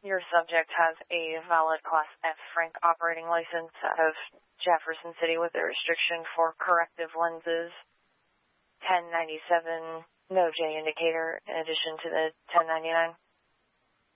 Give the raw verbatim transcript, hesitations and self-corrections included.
Your subject has a valid Class F Frank operating license out of Jefferson City with a restriction for corrective lenses, ten ninety-seven, no J indicator, in addition to the ten ninety-nine.